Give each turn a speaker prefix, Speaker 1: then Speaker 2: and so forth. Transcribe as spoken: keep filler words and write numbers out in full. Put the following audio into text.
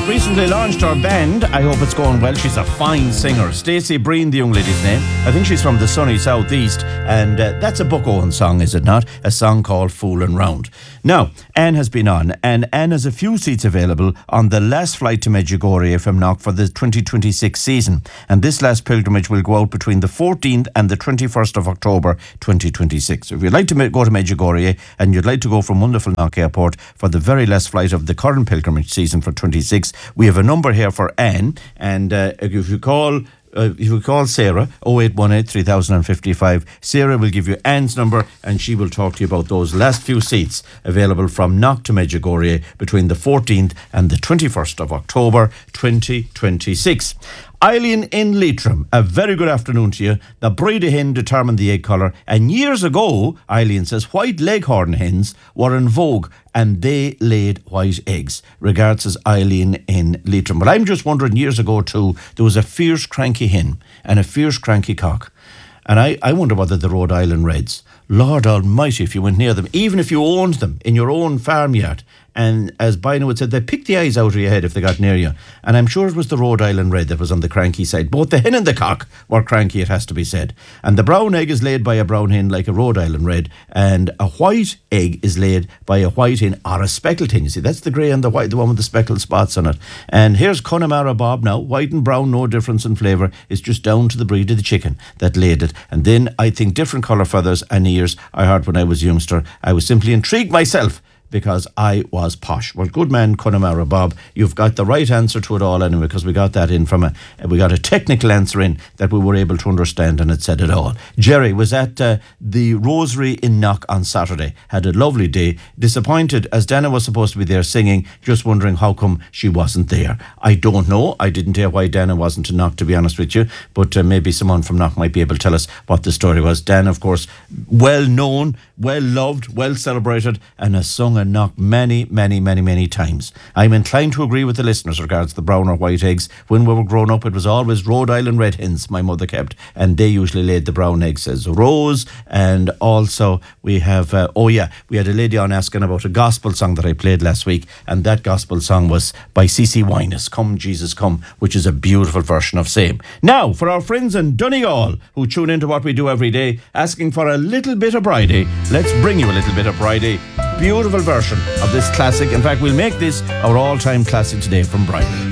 Speaker 1: recently launched her band. I hope it's going well. She's a fine singer. Stacey Breen, the young lady's name. I think she's from the sunny southeast, and uh, that's a Buck Owen song, is it not? A song called Foolin' Round. Now, Anne has been on, and Anne has a few seats available on the last flight to Medjugorje from Knock for the twenty twenty-six season. And this last pilgrimage will go out between the fourteenth and the twenty-first of October twenty twenty-six. So if you'd like to go to Medjugorje and you'd like to go from wonderful Knock Airport for the very last flight of the current pilgrimage season for twenty-six, we have a number here for Anne, and uh, if you call Uh, if you call Sarah, oh eight one eight, three thousand fifty-five, Sarah will give you Anne's number and she will talk to you about those last few seats available from Knock to Medjugorje between the fourteenth and the twenty-first of October twenty twenty-six. Eileen in Leitrim, a very good afternoon to you. The Breda hen determined the egg colour, and years ago, Eileen says, white leghorn hens were in vogue and they laid white eggs. Regards, says Eileen in Leitrim. But I'm just wondering, years ago too, there was a fierce cranky hen and a fierce cranky cock. And I, I wonder whether the Rhode Island Reds, Lord Almighty, if you went near them, even if you owned them in your own farmyard, and as Bino had said, they picked the eyes out of your head if they got near you. And I'm sure it was the Rhode Island Red that was on the cranky side. Both the hen and the cock were cranky, it has to be said. And the brown egg is laid by a brown hen like a Rhode Island Red, and a white egg is laid by a white hen or a speckled hen. You see, that's the grey and the white, the one with the speckled spots on it. And here's Connemara Bob now. White and brown, no difference in flavour. It's just down to the breed of the chicken that laid it. And then I think different colour feathers and ears I heard when I was a youngster. I was simply intrigued myself, because I was posh. Well, good man, Connemara Bob. You've got the right answer to it all anyway, because we got that in from a, we got a technical answer in that we were able to understand, and it said it all. Jerry was at uh, the Rosary in Knock on Saturday. Had a lovely day. Disappointed as Dana was supposed to be there singing, just wondering how come she wasn't there. I don't know. I didn't hear why Dana wasn't in Knock, to be honest with you, but uh, maybe someone from Knock might be able to tell us what the story was. Dan, of course, well known, well loved, well celebrated, and has sung and Knock many, many, many, many times. I'm inclined to agree with the listeners regards the brown or white eggs. When we were growing up, it was always Rhode Island Red hens my mother kept, and they usually laid the brown eggs, says Rose. And also we have, uh, oh yeah, we had a lady on asking about a gospel song that I played last week, and that gospel song was by C C Winans, Come Jesus Come, which is a beautiful version of Same. Now, for our friends in Donegal who tune into what we do every day, asking for a little bit of Bridie, let's bring you a little bit of Bridie. Beautiful version of this classic. In fact, we'll make this our all-time classic today from Bridie.